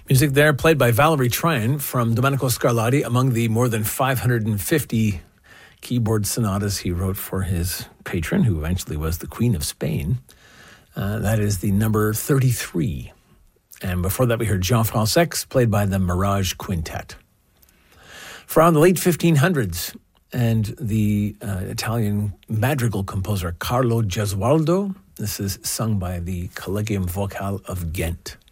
Music there played by Valerie Tryon from Domenico Scarlatti, among the more than 550 keyboard sonatas he wrote for his patron, who eventually was the Queen of Spain. That is the number 33. And before that, we heard Jean Francex, played by the Mirage Quintet. From the late 1500s, and the Italian madrigal composer Carlo Gesualdo. This is sung by the Collegium Vocale of Ghent.